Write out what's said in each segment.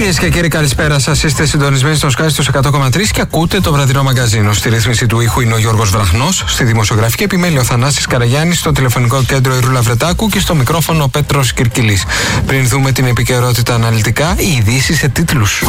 Κυρίες και κύριοι, καλησπέρα σας. Είστε συντονισμένοι στο Sky στους 100,3 και ακούτε το βραδινό μαγκαζίνο. Στη ρύθμιση του ήχου είναι ο Γιώργος Βραχνός, στη δημοσιογραφική επιμέλεια ο Θανάσης Καραγιάννης, στο τηλεφωνικό κέντρο η Ρούλα Βρετάκου και στο μικρόφωνο ο Πέτρος Κυρκυλής. Πριν δούμε την επικαιρότητα αναλυτικά, οι ειδήσεις σε τίτλους.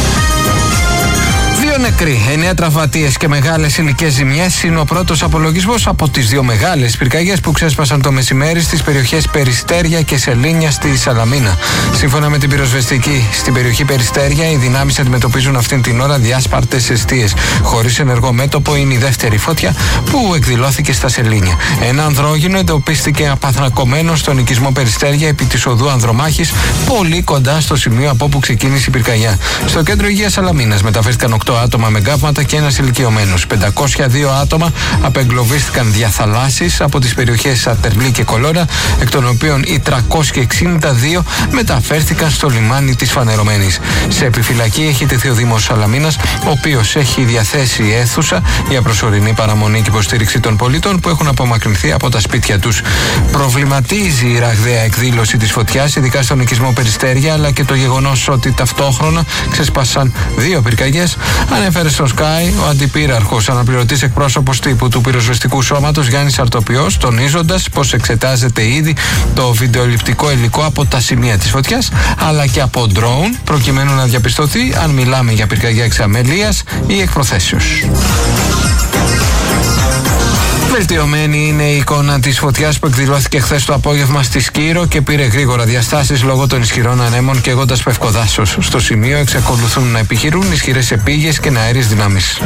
2 νεκροί, 9 τραυματίες και μεγάλες υλικές ζημιές είναι ο πρώτος απολογισμός από τις 2 μεγάλες πυρκαγιές που ξέσπασαν το μεσημέρι στις περιοχές Περιστέρια και Σελήνια στη Σαλαμίνα. Σύμφωνα με την πυροσβεστική, στην περιοχή Περιστέρια οι δυνάμεις αντιμετωπίζουν αυτήν την ώρα διάσπαρτες εστίες. Χωρίς ενεργό μέτωπο είναι η δεύτερη φώτια που εκδηλώθηκε στα Σελήνια. Ένα ανδρόγυνο εντοπίστηκε απαθρακωμένο στον οικισμό Περιστέρια επί της οδού Ανδρομάχης, πολύ κοντά στο σημείο από όπου ξεκίνησε η πυρκαγιά. Στο κέντρο υγείας Σαλαμίνας μεταφέρθηκαν 8 άτομα με γκάβματα και ένας ηλικιωμένος. 502 άτομα απεγκλωβίστηκαν διαθαλάσσης από τις περιοχές Ατερλή και Κολόνα, εκ των οποίων οι 362 μεταφέρθηκαν στο λιμάνι της Φανερωμένης. Σε επιφυλακή έχει τεθεί ο Δήμος Σαλαμίνας, ο οποίος έχει διαθέσει αίθουσα για προσωρινή παραμονή και υποστήριξη των πολιτών που έχουν απομακρυνθεί από τα σπίτια τους. Προβληματίζει η ραγδαία εκδήλωση της φωτιάς, ειδικά στον οικισμό Περιστέρια, αλλά και το γεγονός ότι ταυτόχρονα ξεσπάσαν 2 πυρκαγιές. Ανέφερε στο Sky ο αντιπύραρχος αναπληρωτής εκπρόσωπος τύπου του πυροσβεστικού σώματος Γιάννης Αρτοπιός, τονίζοντας πως εξετάζεται ήδη το βιντεοληπτικό υλικό από τα σημεία της φωτιάς αλλά και από ντρόουν, προκειμένου να διαπιστωθεί αν μιλάμε για πυρκαγιά εξαμελίας ή εκπροθέσεως. Βελτιωμένη είναι η εικόνα της φωτιάς που εκδηλώθηκε χθες το απόγευμα στη Σκύρο και πήρε γρήγορα διαστάσεις λόγω των ισχυρών ανέμων καίγοντας πευκοδάσος. Στο σημείο εξακολουθούν να επιχειρούν ισχυρές επίγειες και αέριες δυνάμεις.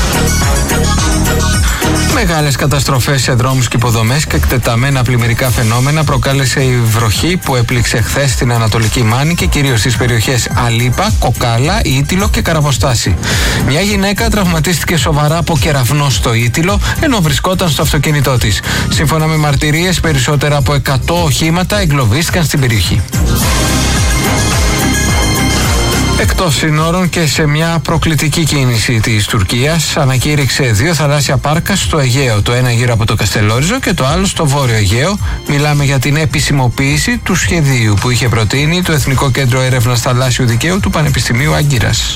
Μεγάλες καταστροφές σε δρόμους και υποδομές και εκτεταμένα πλημμυρικά φαινόμενα προκάλεσε η βροχή που έπληξε χθες στην Ανατολική Μάνη και κυρίως στις περιοχές Αλίπα, Κοκάλα, Ήτυλο και Καραβοστάση. Μια γυναίκα τραυματίστηκε σοβαρά από κεραυνό στο Ήτυλο ενώ βρισκόταν στο αυτοκίνητό της. Σύμφωνα με μαρτυρίες, περισσότερα από 100 οχήματα εγκλωβίστηκαν στην περιοχή. Εκτός συνόρων και σε μια προκλητική κίνηση της Τουρκίας, ανακήρυξε 2 θαλάσσια πάρκα στο Αιγαίο, το ένα γύρω από το Καστελόριζο και το άλλο στο Βόρειο Αιγαίο. Μιλάμε για την επισημοποίηση του σχεδίου που είχε προτείνει το Εθνικό Κέντρο Έρευνας Θαλάσσιου Δικαίου του Πανεπιστημίου Άγκυρας.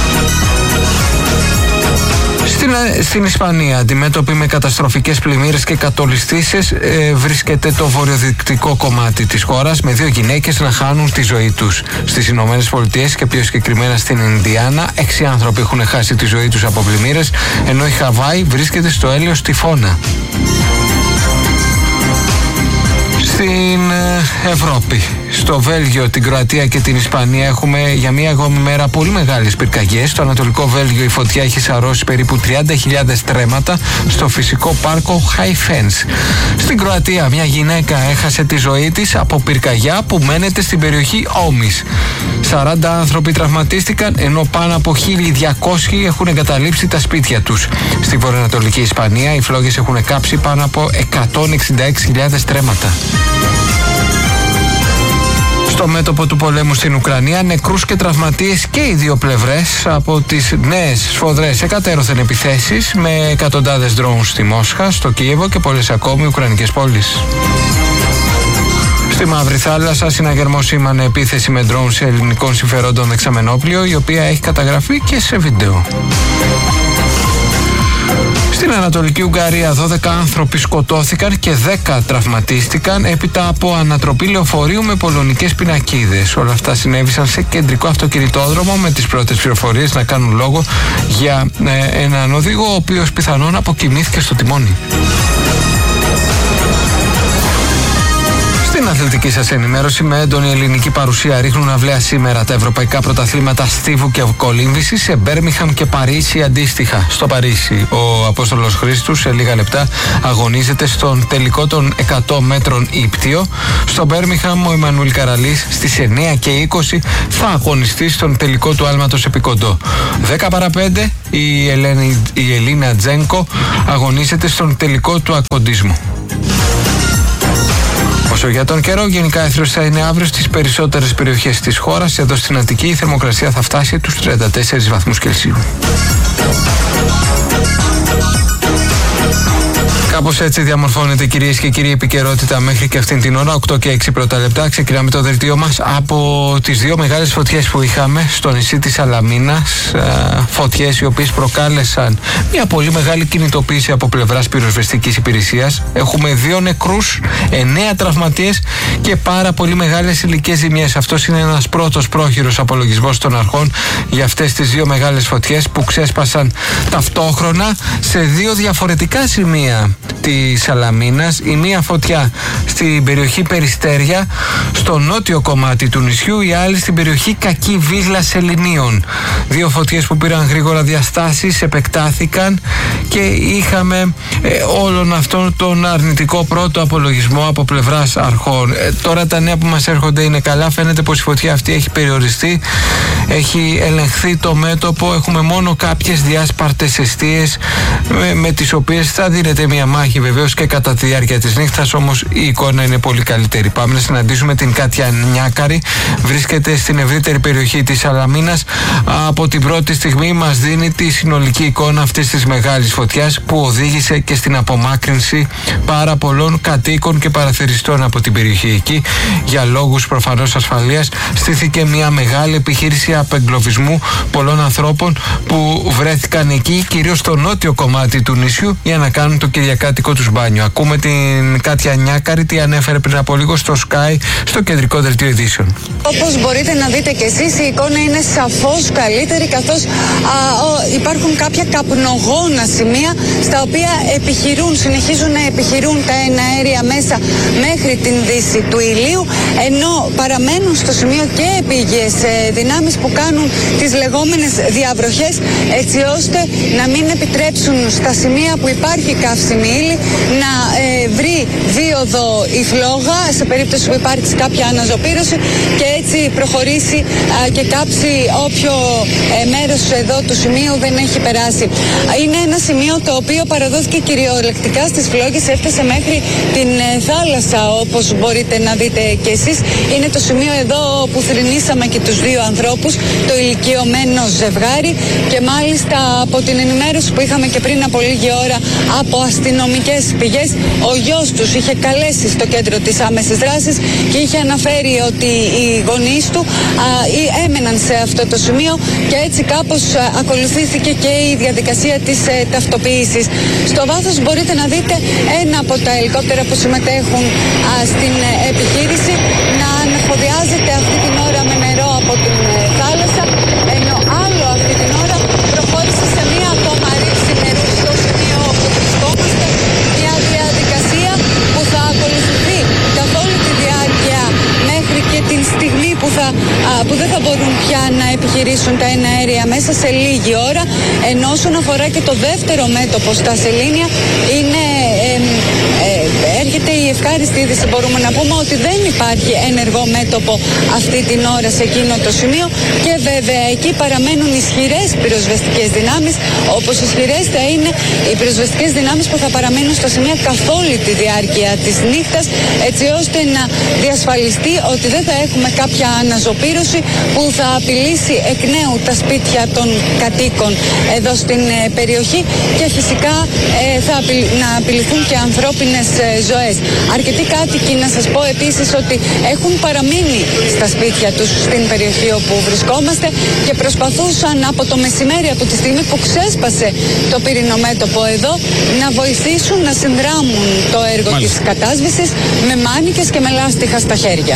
Στην Ισπανία, αντιμέτωπη με καταστροφικές πλημμύρες και κατολιστήσεις, βρίσκεται το βορειοδυτικό κομμάτι της χώρας, με 2 γυναίκες να χάνουν τη ζωή τους. Στις Ηνωμένες Πολιτείες και πιο συγκεκριμένα στην Ινδιάνα, 6 άνθρωποι έχουν χάσει τη ζωή τους από πλημμύρες, ενώ η Χαβάη βρίσκεται στο έλεος τυφώνα. Στην Ευρώπη, στο Βέλγιο, την Κροατία και την Ισπανία έχουμε για μία ακόμη μέρα πολύ μεγάλες πυρκαγιές. Στο Ανατολικό Βέλγιο η φωτιά έχει σαρώσει περίπου 30.000 τρέματα στο φυσικό πάρκο High Fence. Στην Κροατία μια γυναίκα έχασε τη ζωή της από πυρκαγιά που μένεται στην περιοχή Όμης. 40 άνθρωποι τραυματίστηκαν ενώ πάνω από 1.200 έχουν εγκαταλείψει τα σπίτια τους. Στη βορειοανατολική Ισπανία οι φλόγες έχουν κάψει πάνω από 166.000 τρέματα. Στο μέτωπο του πολέμου στην Ουκρανία, νεκρούς και τραυματίες και οι 2 πλευρές από τις νέες σφοδρές εκατέρωθεν επιθέσεις με εκατοντάδες ντρόουν στη Μόσχα, στο Κίεβο και πολλές ακόμη ουκρανικές πόλεις. Στη Μαύρη Θάλασσα, συναγερμός σήμανε επίθεση με ντρόουν σε ελληνικών συμφερόντων δεξαμενόπλιο, η οποία έχει καταγραφεί και σε βίντεο. Στην Ανατολική Ουγγαρία 12 άνθρωποι σκοτώθηκαν και 10 τραυματίστηκαν έπειτα από ανατροπή λεωφορείου με πολωνικές πινακίδες. Όλα αυτά συνέβησαν σε κεντρικό αυτοκινητόδρομο, με τις πρώτες πληροφορίες να κάνουν λόγο για έναν οδηγό ο οποίος πιθανόν αποκοιμήθηκε στο τιμόνι. Στην αθλητική σας ενημέρωση, με έντονη ελληνική παρουσία ρίχνουν αυλαία σήμερα τα ευρωπαϊκά πρωταθλήματα στίβου και κολύμβησης σε Μπέρμιχαμ και Παρίσι αντίστοιχα. Στο Παρίσι, ο Απόστολος Χρήστους σε λίγα λεπτά αγωνίζεται στον τελικό των 100 μέτρων ύπτιο. Στο Μπέρμιχαμ, ο Εμμανουήλ Καραλής στις 9:20 θα αγωνιστεί στον τελικό του άλματος επί κοντό. 10 παρά 5, η Ελίνα Τζένκο αγωνίζεται στον τελικό του ακοντισμού. Όσο για τον καιρό, γενικά αίθριος θα είναι αύριο στις περισσότερες περιοχές της χώρας. Εδώ στην Αττική η θερμοκρασία θα φτάσει τους 34 βαθμούς Κελσίου. Κάπως έτσι διαμορφώνεται, κυρίες και κύριοι, επικαιρότητα μέχρι και αυτήν την ώρα. 8 και 6 πρώτα λεπτά. Ξεκινάμε το δελτίο μας από τις δύο μεγάλες φωτιές που είχαμε στο νησί της Σαλαμίνας. Φωτιές οι οποίες προκάλεσαν μια πολύ μεγάλη κινητοποίηση από πλευράς πυροσβεστικής υπηρεσίας. Έχουμε 2 νεκρούς, 9 τραυματίες και πάρα πολύ μεγάλες υλικές ζημιές. Αυτός είναι ένας πρώτος πρόχειρος απολογισμός των αρχών για αυτές τις δύο μεγάλες φωτιές που ξέσπασαν ταυτόχρονα σε 2 διαφορετικά σημεία της Σαλαμίνας. Η μία φωτιά στην περιοχή Περιστέρια, στο νότιο κομμάτι του νησιού, η άλλη στην περιοχή Κακή Βίγλα Σεληνίων. 2 φωτιές που πήραν γρήγορα διαστάσεις, επεκτάθηκαν και είχαμε όλον αυτόν τον αρνητικό πρώτο απολογισμό από πλευράς αρχών. Τώρα τα νέα που μας έρχονται είναι καλά. Φαίνεται πως η φωτιά αυτή έχει περιοριστεί, έχει ελεγχθεί το μέτωπο. Έχουμε μόνο κάποιες διάσπαρτες εστίες με τις οποίες θα δίνεται μια μάχη βεβαίως και κατά τη διάρκεια της νύχτας, όμως η εικόνα είναι πολύ καλύτερη. Πάμε να συναντήσουμε την Κάτια Νιάκαρη. Βρίσκεται στην ευρύτερη περιοχή της Σαλαμίνας. Από την πρώτη στιγμή μας δίνει τη συνολική εικόνα αυτής της μεγάλης φωτιάς που οδήγησε και στην απομάκρυνση πάρα πολλών κατοίκων και παραθεριστών από την περιοχή εκεί. Για λόγους προφανώς ασφαλείας στήθηκε μια μεγάλη επιχείρηση απεγκλωβισμού πολλών ανθρώπων που βρέθηκαν εκεί, κυρίως στο νότιο κομμάτι του νησιού, για να κάνουν το κυριακάτικο τους μπάνιο. Ακούμε την Κάτια Νιάκαρη τι ανέφερε πριν από λίγο στο Sky, στο κεντρικό δελτίο ειδήσεων. Όπως μπορείτε να δείτε και εσείς, η εικόνα είναι σαφώς καλύτερη, καθώς υπάρχουν κάποια καπνογόνα σημεία στα οποία συνεχίζουν να επιχειρούν τα εναέρια μέσα μέχρι την δύση του ηλίου, ενώ παραμένουν στο σημείο και επίγειες δυνάμεις που κάνουν τις λεγόμενες διαβροχές, έτσι ώστε να μην επιτρέψουν στα σημεία που υπάρχει καύσιμη ύλη να βρει δίωδο η φλόγα σε περίπτωση που υπάρξει κάποια αναζωπήρωση και έτσι προχωρήσει και κάψει όποιο μέρος εδώ του σημείου δεν έχει περάσει. Είναι ένα σημείο το οποίο παραδόθηκε κυριολεκτικά στις φλόγες, έφτασε μέχρι την θάλασσα, όπως μπορείτε να δείτε και εσείς. Είναι το σημείο εδώ που θρηνήσαμε και τους 2 ανθρώπους, το ηλικιωμένο ζευγάρι, και μάλιστα από την ενημέρωση που είχαμε και πριν από λίγη ώρα από αστυνομικές πηγές, ο γιος τους είχε καλέσει στο κέντρο της άμεσης δράσης και είχε αναφέρει ότι οι γονείς του έμεναν σε αυτό το σημείο και έτσι κάπως ακολουθήθηκε και η διαδικασία της ταυτοποίησης. Στο βάθος μπορείτε να δείτε ένα από τα ελικόπτερα που συμμετέχουν στην επιχείρηση να ανεφοδιάζεται αυτή την ώρα με νερό από την θάλασσα, ενώ άλλο αυτή την ώρα προχώρησε σε μια ακόμα ρήψη νερού στο σημείο όπου βρισκόμαστε, μια διαδικασία που θα ακολουθηθεί καθ' όλη τη διάρκεια μέχρι και την στιγμή που δεν θα μπορούν πια να επιχειρήσουν τα εναέρια μέσα σε λίγη ώρα, ενώ όσον αφορά και το δεύτερο μέτωπο στα Σελήνια έρχεται η ευχάριστη είδηση, μπορούμε να πούμε, ότι δεν υπάρχει ενεργό μέτωπο αυτή την ώρα σε εκείνο το σημείο και βέβαια εκεί παραμένουν ισχυρές πυροσβεστικές δυνάμεις, όπως ισχυρές θα είναι οι πυροσβεστικές δυνάμεις που θα παραμείνουν στο σημείο καθ' όλη τη διάρκεια της νύχτας, έτσι ώστε να διασφαλιστεί ότι δεν θα έχουμε κάποια αναζωπήρωση που θα απειλήσει εκ νέου τα σπίτια των κατοίκων εδώ στην περιοχή και φυσικά να απειληθούν και ανθρώπινες ζωές. Αρκετοί κάτοικοι, να σας πω επίσης, ότι έχουν παραμείνει στα σπίτια τους στην περιοχή όπου βρισκόμαστε και προσπαθούσαν από το μεσημέρι, από τη στιγμή που ξέσπασε το πύρινο μέτωπο εδώ, να βοηθήσουν να συνδράμουν το έργο της κατάσβεσης με μάνικες και με λάστιχα στα χέρια.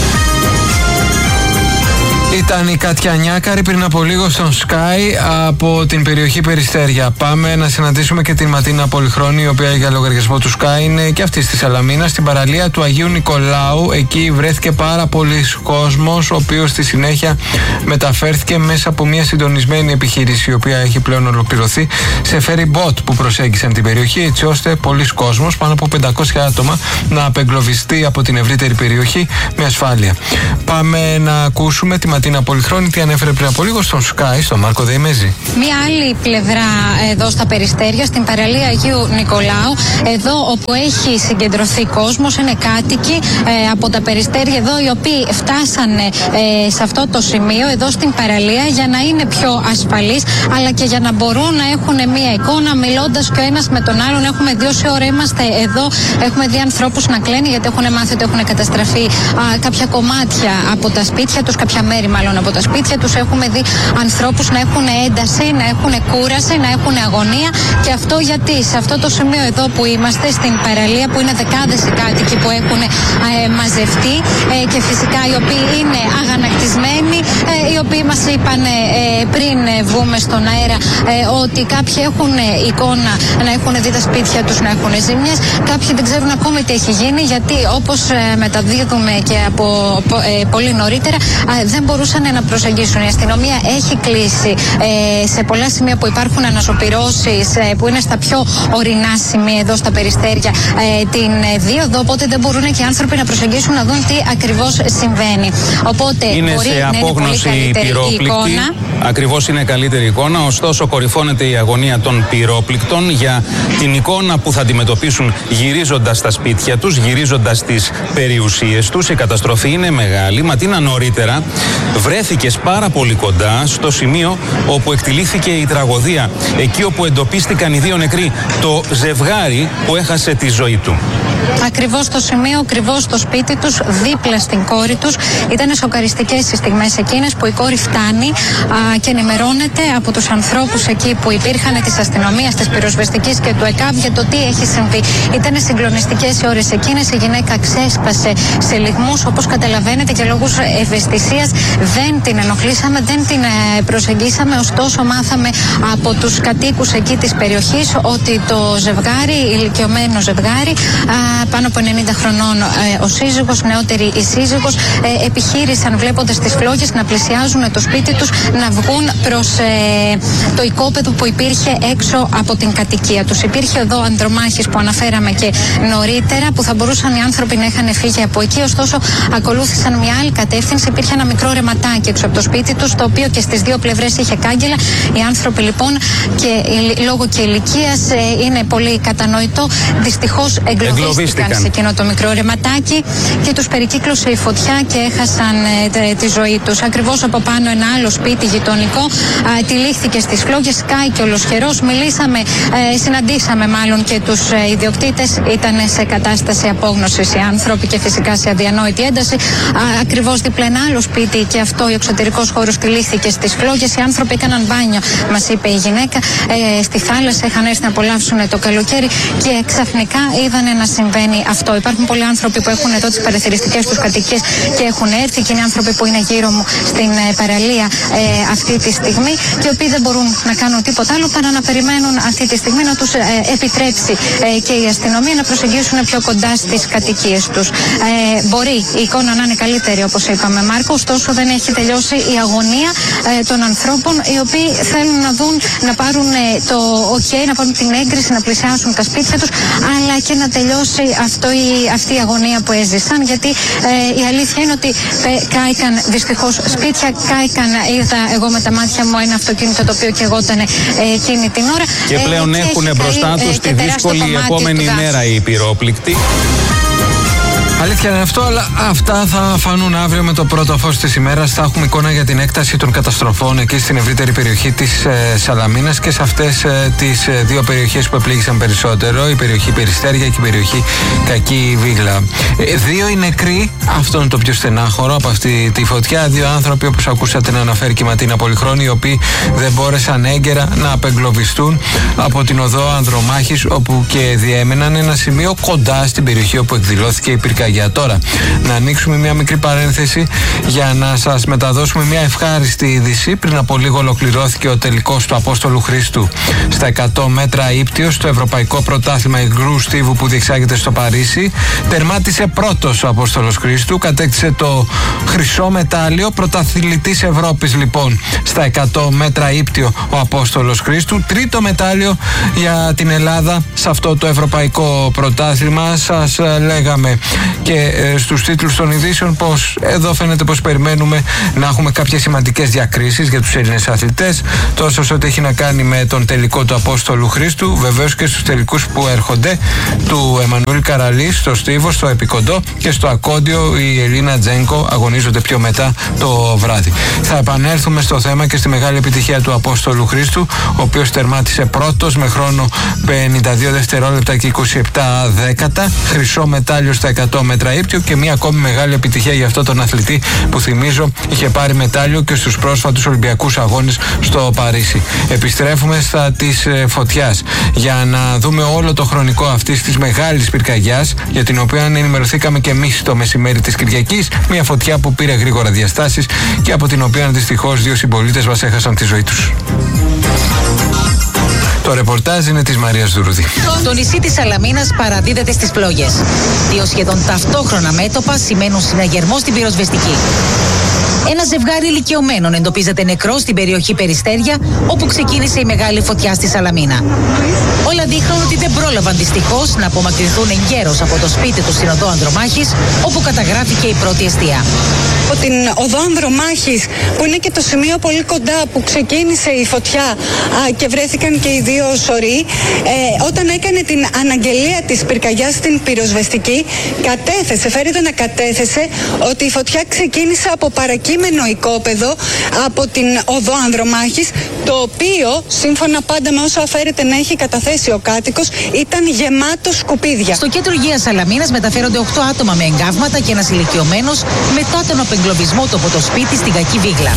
Ήταν η Κάτια Νιάκαρη πριν από λίγο στον Sky από την περιοχή Περιστέρια. Πάμε να συναντήσουμε και την Ματίνα Πολυχρόνη, η οποία για λογαριασμό του Sky είναι και αυτή στη Σαλαμίνα, στην παραλία του Αγίου Νικολάου. Εκεί βρέθηκε πάρα πολλοί κόσμος, ο οποίος στη συνέχεια μεταφέρθηκε μέσα από μια συντονισμένη επιχείρηση, η οποία έχει πλέον ολοκληρωθεί, σε ferry boat που προσέγγισαν την περιοχή, έτσι ώστε πολλοί κόσμος, πάνω από 500 άτομα, να απεγκλωβιστεί από την ευρύτερη περιοχή με ασφάλεια. Πάμε να ακούσουμε τη Ματίνα Πολυχρόνη, τι ανέφερε πριν από λίγο στον Sky, στον Μάρκο Δεϊμέζη. Μία άλλη πλευρά εδώ στα Περιστέρια, στην παραλία Αγίου Νικολάου, εδώ όπου έχει συγκεντρωθεί κόσμος, είναι κάτοικοι από τα Περιστέρια εδώ, οι οποίοι φτάσανε σε αυτό το σημείο, εδώ στην παραλία, για να είναι πιο ασφαλείς, αλλά και για να μπορούν να έχουν μία εικόνα, μιλώντας και ο ένας με τον άλλον. Έχουμε δει όση ώρα είμαστε εδώ, έχουμε δει ανθρώπους να κλαίνουν, γιατί έχουν μάθει ότι έχουν καταστραφεί κάποια κομμάτια από τα σπίτια τους, κάποια μέρη μάλλον από τα σπίτια τους. Έχουμε δει ανθρώπους να έχουν ένταση, να έχουν κούραση, να έχουν αγωνία. Και αυτό γιατί σε αυτό το σημείο εδώ που είμαστε, στην παραλία, που είναι δεκάδες οι κάτοικοι που έχουν μαζευτεί και φυσικά οι οποίοι είναι αγανακτισμένοι, οι οποίοι μας είπαν πριν βγούμε στον αέρα ότι κάποιοι έχουν εικόνα να έχουν δει τα σπίτια τους να έχουν ζημιές. Κάποιοι δεν ξέρουν ακόμη τι έχει γίνει, γιατί όπως μεταδίδουμε και από πολύ νωρίτερα, δεν μπορούσαν να προσεγγίσουν. Η αστυνομία έχει κλείσει σε πολλά σημεία που υπάρχουν ανασωπηρώσεις, που είναι στα πιο ορεινά σημεία εδώ στα Περιστέρια, την δίωδο, οπότε δεν μπορούν και οι άνθρωποι να προσεγγίσουν να δουν τι ακριβώς συμβαίνει. Οπότε είναι μπορεί σε απόγνωση να είναι πολύ πυρόπληκτη. Ακριβώς, είναι καλύτερη εικόνα. Ωστόσο, κορυφώνεται η αγωνία των πυρόπληκτων για την εικόνα που θα αντιμετωπίσουν γυρίζοντας στα σπίτια τους, γυρίζοντας τις περιουσίες τους. Η καταστροφή είναι μεγάλη. Ματίνα, νωρίτερα βρέθηκες πάρα πολύ κοντά στο σημείο όπου εκτυλίχθηκε η τραγωδία, εκεί όπου εντοπίστηκαν οι δύο νεκροί, το ζευγάρι που έχασε τη ζωή του. Ακριβώς στο σημείο, ακριβώς στο σπίτι τους, δίπλα στην κόρη τους. Ήταν σοκαριστικές οι στιγμές εκείνες που η κόρη φτάνει και ενημερώνεται από τους ανθρώπους εκεί που υπήρχαν, της αστυνομίας, της πυροσβεστικής και του ΕΚΑΒ, για το τι έχει συμβεί. Ήταν συγκλονιστικές οι ώρες εκείνες. Η γυναίκα ξέσπασε σε λυγμούς, όπως καταλαβαίνετε, και λόγους ευαισθησίας δεν την ενοχλήσαμε, δεν την προσεγγίσαμε. Ωστόσο, μάθαμε από τους κατοίκους εκεί της περιοχής ότι το ζευγάρι, ηλικιωμένο ζευγάρι, πάνω από 90 χρονών ο σύζυγος, νεότερη η σύζυγος, επιχείρησαν, βλέποντας τις φλόγες, να πλησιάζουν το σπίτι τους, να βγουν προς το οικόπεδο που υπήρχε έξω από την κατοικία τους. Υπήρχε εδώ ανδρομάχης που αναφέραμε και νωρίτερα, που θα μπορούσαν οι άνθρωποι να είχαν φύγει από εκεί. Ωστόσο, ακολούθησαν μια άλλη κατεύθυνση. Υπήρχε ένα μικρό ρεματάκι έξω από το σπίτι τους, το οποίο και στις δύο πλευρές είχε κάγκελα. Οι άνθρωποι λοιπόν, και λόγω και ηλικίας, είναι πολύ κατανοητό, δυστυχώς εγκλωβίστηκαν σε εκείνο το μικρό ρεματάκι και τους περικύκλωσε η φωτιά και έχασαν τη ζωή τους. Ακριβώς από πάνω ένα άλλο σπίτι γειτονικό τυλίχθηκε στις φλόγες, σκάει και ολοσχερός. Μιλήσαμε, συναντήσαμε μάλλον και τους ιδιοκτήτες. Ήταν σε κατάσταση απόγνωσης οι άνθρωποι και φυσικά σε αδιανόητη ένταση. Ακριβώς δίπλα ένα άλλο σπίτι, και αυτό ο εξωτερικός χώρος, τυλίχθηκε στις φλόγες. Οι άνθρωποι έκαναν μπάνιο, μας είπε η γυναίκα, στη θάλασσα. Είχαν έρθει να απολαύσουν το καλοκαίρι και ξαφνικά είδαν να συμβαίνει αυτό. Υπάρχουν πολλοί άνθρωποι που έχουν εδώ τις παρατηρητικές τους κατοικίες και έχουν έρθει, και είναι άνθρωποι που είναι γύρω μου στην παραλία αυτή τη στιγμή, και οι οποίοι δεν μπορούν να κάνουν τίποτα άλλο παρά να περιμένουν αυτή τη στιγμή να τους επιτρέψει και η αστυνομία να προσεγγίσουν πιο κοντά στις κατοικίες τους. Μπορεί η εικόνα να είναι καλύτερη, όπως είπαμε, Μάρκο, ωστόσο δεν έχει τελειώσει η αγωνία των ανθρώπων, οι οποίοι θέλουν να δουν, να πάρουν το OK, να πάρουν την έγκριση, να πλησιάσουν τα σπίτια τους, αλλά και να τελειώσει αυτή η αγωνία που έζησαν, γιατί η αλήθεια είναι ότι κάηκαν δυστυχώς σπίτια, κάηκαν, είδα εγώ με τα μάτια μου ένα αυτοκίνητο το οποίο και εγώ ήταν εκείνη την ώρα. Και πλέον έχουν μπροστά τους τη δύσκολη επόμενη μέρα οι πυρόπληκτοι. Αλήθεια είναι αυτό, αλλά αυτά θα φανούν αύριο με το πρώτο φως της ημέρας. Θα έχουμε εικόνα για την έκταση των καταστροφών εκεί στην ευρύτερη περιοχή της Σαλαμίνας και σε αυτές τις δύο περιοχές που επλήγησαν περισσότερο, η περιοχή Περιστέρια και η περιοχή Κακή Βίγλα. Δύο οι νεκροί, αυτό είναι το πιο στενάχωρο από αυτή τη φωτιά. Δύο άνθρωποι, όπως ακούσατε να αναφέρει και η Ματίνα Πολυχρόνη, οι οποίοι δεν μπόρεσαν έγκαιρα να απεγκλωβιστούν από την οδό Ανδρομάχης, όπου και διέμεναν ένα σημείο κοντά στην περιοχή όπου εκδηλώθηκε η πυρκαγιά. Τώρα, να ανοίξουμε μια μικρή παρένθεση για να σας μεταδώσουμε μια ευχάριστη είδηση. Πριν από λίγο ολοκληρώθηκε ο τελικός του Απόστολου Χρήστου στα 100 μέτρα ύπτιος στο Ευρωπαϊκό Πρωτάθλημα Υγρού Στίβου που διεξάγεται στο Παρίσι. Τερμάτισε πρώτος ο Απόστολος Χρήστου, κατέκτησε το χρυσό μετάλλιο, πρωταθλητής Ευρώπης λοιπόν στα 100 μέτρα ύπτιο ο Απόστολος Χρήστου. Τρίτο μετάλλιο για την Ελλάδα σε αυτό το Ευρωπαϊκό Πρωτάθλημα. Σας λέγαμε και στους τίτλους των ειδήσεων πως εδώ φαίνεται πως περιμένουμε να έχουμε κάποιες σημαντικές διακρίσεις για τους Έλληνες αθλητές, τόσο σε ό,τι έχει να κάνει με τον τελικό του Απόστολου Χρήστου, βεβαίως και στους τελικούς που έρχονται του Εμμανουήλ Καραλή στο στίβο, στο επικοντό, και στο ακόντιο η Ελίνα Τζένκο αγωνίζονται πιο μετά το βράδυ. Θα επανέλθουμε στο θέμα και στη μεγάλη επιτυχία του Απόστολου Χρήστου, ο οποίος τερμάτισε πρώτος με χρόνο 52 δευτερόλεπτα και 27 δέκατα, χρυσό μετάλλιο στα 100 μέτρα ύπτιο και μια ακόμη μεγάλη επιτυχία για αυτό τον αθλητή που, θυμίζω, είχε πάρει μετάλλιο και στους πρόσφατους Ολυμπιακούς Αγώνες στο Παρίσι. Επιστρέφουμε στα της φωτιάς για να δούμε όλο το χρονικό αυτής της μεγάλης πυρκαγιάς, για την οποία ενημερωθήκαμε και εμείς το μεσημέρι της Κυριακής. Μια φωτιά που πήρε γρήγορα διαστάσεις και από την οποία δυστυχώς 2 συμπολίτες μας έχασαν τη ζωή τους. Το ρεπορτάζ είναι της Μαρίας Δουρούδη. Το νησί της Σαλαμίνας παραδίδεται στις φλόγες. 2 σχεδόν ταυτόχρονα μέτωπα σημαίνουν συναγερμό στην πυροσβεστική. Ένα ζευγάρι ηλικιωμένων εντοπίζεται νεκρό στην περιοχή Περιστέρια, όπου ξεκίνησε η μεγάλη φωτιά στη Σαλαμίνα. Όλα δείχνουν ότι δεν πρόλαβαν δυστυχώς να απομακρυνθούν εγκαίρως από το σπίτι του στην οδό Ανδρομάχης, όπου καταγράφηκε η πρώτη εστία. Από την οδό Ανδρομάχης, που είναι και το σημείο πολύ κοντά που ξεκίνησε η φωτιά και βρέθηκαν και οι 2 σωροί, όταν έκανε την αναγγελία της πυρκαγιάς στην πυροσβεστική, φέρεται να κατέθεσε ότι η φωτιά ξεκίνησε από παρακείμενο οικόπεδο από την οδό Ανδρομάχης, το οποίο, σύμφωνα πάντα με όσα φέρεται να έχει καταθέσει ο κάτοικος, ήταν γεμάτο σκουπίδια. Στο κέντρο υγείας Σαλαμίνας μεταφέρονται 8 άτομα με εγκάβματα και ένας ηλικιωμένος μετά τον απεγκλωβισμό του από το σπίτι στην Κακή Βίγλα.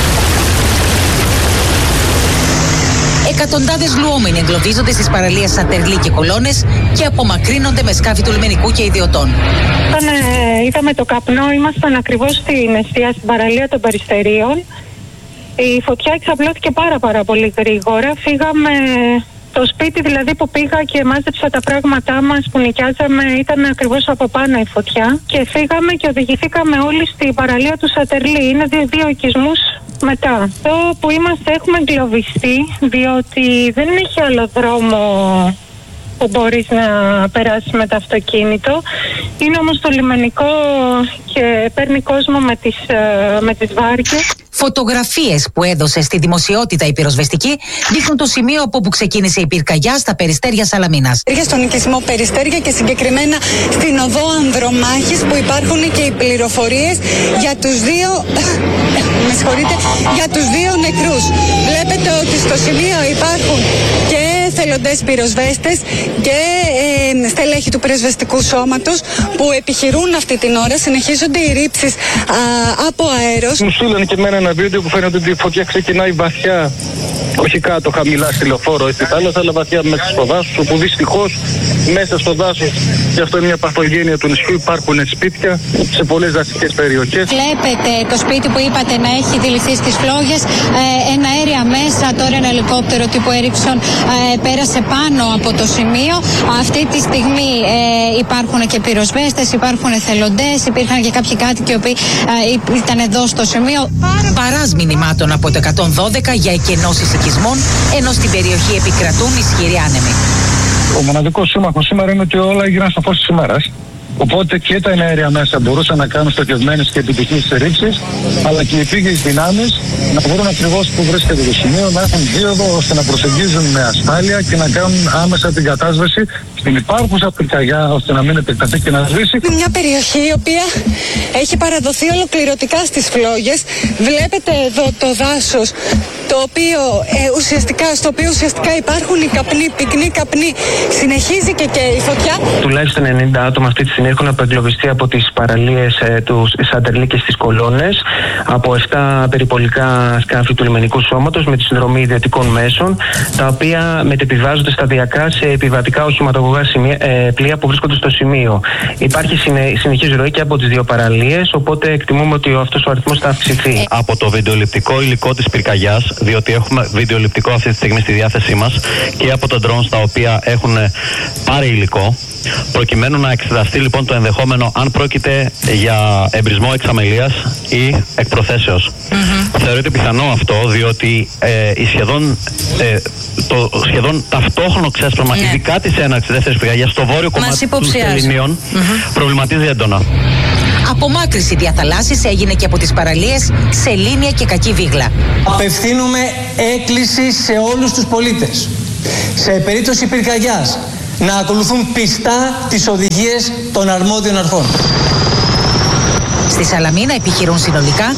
Εκατοντάδες λουόμενοι εγκλωβίζονται στις παραλίες Σατερλή και Κολώνες και απομακρύνονται με σκάφη του λιμενικού και ιδιωτών. Όταν είδαμε το καπνό, ήμασταν ακριβώς στην εστία, στην παραλία των Περιστερίων. Η φωτιά εξαπλώθηκε πάρα πολύ γρήγορα. Φύγαμε, το σπίτι δηλαδή που πήγα και μάζεψα τα πράγματά μας που νοικιάζαμε, ήταν ακριβώς από πάνω η φωτιά. Και φύγαμε και οδηγηθήκαμε όλοι στην παραλία του Σατερλή. Είναι 2 οικισμούς μετά. Εδώ που είμαστε έχουμε εγκλωβιστεί, διότι δεν έχει άλλο δρόμο που μπορείς να περάσεις με το αυτοκίνητο. Είναι όμως το λιμενικό και παίρνει κόσμο με τις βάρκες. Φωτογραφίες που έδωσε στη δημοσιότητα η πυροσβεστική δείχνουν το σημείο από όπου ξεκίνησε η πυρκαγιά στα Περιστέρια Σαλαμίνας. Στον οικισμό Περιστέρια και συγκεκριμένα στην οδό Ανδρομάχης, που υπάρχουν και οι πληροφορίες για τους 2 νεκρούς. Βλέπετε ότι στο σημείο υπάρχουν και εθελοντές πυροσβέστες και στελέχη του πυροσβεστικού σώματος που επιχειρούν αυτή την ώρα. Συνεχίζονται οι ρήψεις από αέρος. Μου στείλανε και εμένα ένα βίντεο που φαίνεται ότι η φωτιά ξεκινάει βαθιά, όχι κάτω χαμηλά στη λεωφόρο ή στη θάλασσα, αλλά βαθιά μέσα στο δάσος, όπου δυστυχώς μέσα στο δάσος, και αυτό είναι μια παθογένεια του νησιού, υπάρχουν σπίτια σε πολλές δασικές περιοχές. Βλέπετε το σπίτι που είπατε να έχει δηληθεί στις φλόγες, ένα αέρια μέσα, τώρα ένα ελικόπτερο τύπου Έριξον πέρασε πάνω από το σημείο. Αυτή τη στιγμή υπάρχουν και πυροσβέστες, υπάρχουν εθελοντές, υπήρχαν και κάποιοι κάτοικοι οι οποίοι ήταν εδώ στο σημείο. Παράς μηνυμάτων από το 112 για εκενώσεις οικισμών, ενώ στην περιοχή επικρατούν ισχυροί άνεμοι. Ο μοναδικός σύμμαχος σήμερα είναι ότι όλα έγιναν στο φως της ημέρας. Οπότε και τα εναέρια μέσα μπορούσαν να κάνουν στοχευμένες και επιτυχείς ρήψεις, αλλά και οι επίγειες δυνάμεις να βρουν ακριβώς που βρίσκεται το σημείο, να έχουν δίωδο ώστε να προσεγγίζουν με ασφάλεια και να κάνουν άμεσα την κατάσβεση στην υπάρχουσα πυρκαγιά, ώστε να μην επεκταθεί και να σβήσει. Είναι μια περιοχή η οποία έχει παραδοθεί ολοκληρωτικά στις φλόγες. Βλέπετε εδώ το δάσος, στο οποίο ουσιαστικά υπάρχουν οι καπνοί, πυκνοί καπνοί. Συνεχίζει και η φωτιά. Τουλάχιστον 90 άτομα αυτή τη στιγμή έχουν απεγκλωβιστεί από τις παραλίες του Σαντερλή και στις Κολώνες, από 7 περιπολικά σκάφη του λιμενικού σώματος με τη συνδρομή ιδιωτικών μέσων, τα οποία μετεπιβάζονται σταδιακά σε επιβατικά οχηματογωγά πλοία που βρίσκονται στο σημείο. Υπάρχει συνεχής ροή και από τις 2 παραλίες, οπότε εκτιμούμε ότι αυτός ο αριθμός θα αυξηθεί. Από το βιντεοληπτικό υλικό της πυρκαγιάς, διότι έχουμε βιντεοληπτικό αυτή τη στιγμή στη διάθεσή μας, και από τα drones τα οποία έχουν πάρει υλικό, Προκειμένου να εξεταστεί λοιπόν το ενδεχόμενο αν πρόκειται για εμπρισμό εξ αμελίας ή εκ προθέσεως. Θεωρείται πιθανό αυτό, διότι το σχεδόν ταυτόχρονο ξέσπασμα, ειδικά της έναρξης δεύτερης πυρκαγιάς στο βόρειο κομμάτι των Σεληνίων, προβληματίζει έντονα. Απομάκρυση διαθαλάσσης έγινε και από τις παραλίες Σελήνια και Κακή Βίγλα. Απευθύνουμε έκκληση σε όλους τους πολίτες, σε περίπτωση πυρκαγιάς, να ακολουθούν πιστά τις οδηγίες των αρμόδιων αρχών. Στη Σαλαμίνα επιχειρούν συνολικά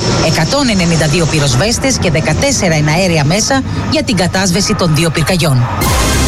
192 πυροσβέστες και 14 εναέρια μέσα για την κατάσβεση των 2 πυρκαγιών.